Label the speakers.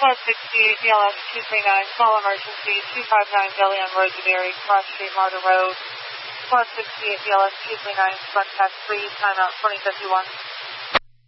Speaker 1: Plus 68 BLS 239, small emergency, 259 Billy on Roseberry, Cross Street, Marta Road. Plus 68 BLS 239, front pass 3, timeout 2051.